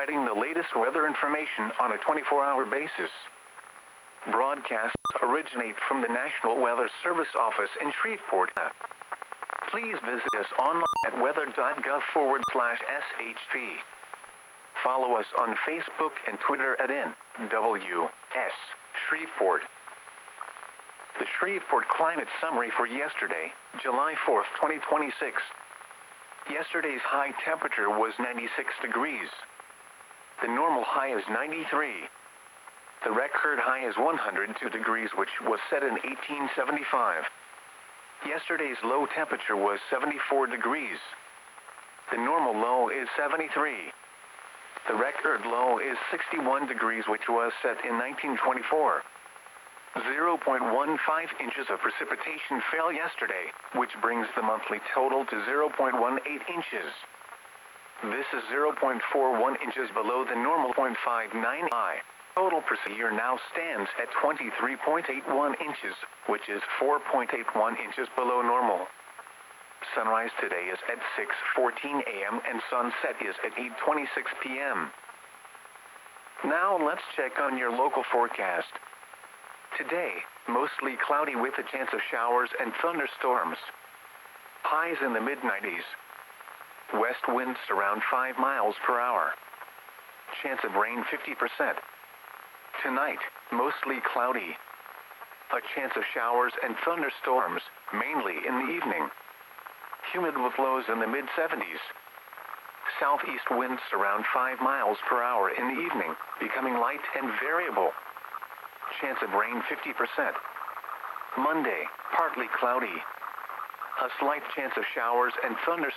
providing the latest weather information on a 24-hour basis. Broadcasts originate from the National Weather Service office in Shreveport. Please visit us online at weather.gov/SHP. Follow us on Facebook and Twitter at NWS Shreveport. The Shreveport Climate Summary for yesterday, July 4th, 2026. Yesterday's high temperature was 96 degrees. The normal high is 93. The record high is 102 degrees, which was set in 1875. Yesterday's low temperature was 74 degrees. The normal low is 73. The record low is 61 degrees, which was set in 1924. 0.15 inches of precipitation fell yesterday, which brings the monthly total to 0.18 inches. This is 0.41 inches below the normal 0.59 high. Total per year now stands at 23.81 inches, which is 4.81 inches below normal. Sunrise today is at 6:14 a.m. and sunset is at 8:26 p.m. Now let's check on your local forecast. Today, mostly cloudy with a chance of showers and thunderstorms. Highs in the mid-90s. West winds around 5 miles per hour. Chance of rain 50%. Tonight, mostly cloudy. A chance of showers and thunderstorms, mainly in the evening. Humid with lows in the mid-70s. Southeast winds around 5 miles per hour in the evening, becoming light and variable. Chance of rain 50%. Monday, partly cloudy. A slight chance of showers and thunderstorms.